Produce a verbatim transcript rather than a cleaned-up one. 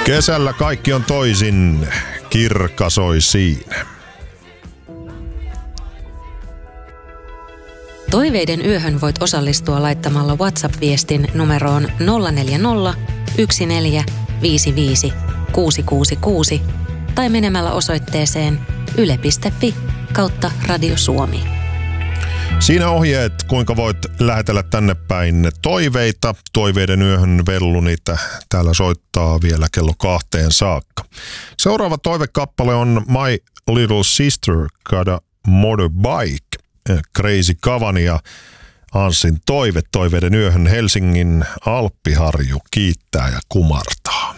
Kesällä kaikki on toisin, Kirkka soi siinä. Toiveiden yöhön voit osallistua laittamalla WhatsApp-viestin numeroon nolla neljä nolla, yksi neljä, viisi viisi, kuusi kuusi kuusi tai menemällä osoitteeseen yle piste fi kautta Radio Suomi. Siinä ohjeet, kuinka voit lähetellä tänne päin toiveita. Toiveiden yöhön vellu niitä täällä soittaa vielä kello kahteen saakka. Seuraava toivekappale on My Little Sister Got a Motorbike. Crazy Kavan ja Anssin toive toiveiden yöhön. Helsingin Alppiharju kiittää ja kumartaa.